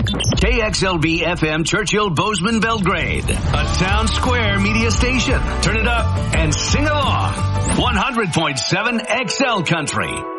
KXLB FM Churchill Bozeman Belgrade, a town square media station. Turn it up and sing along. 100.7 XL Country.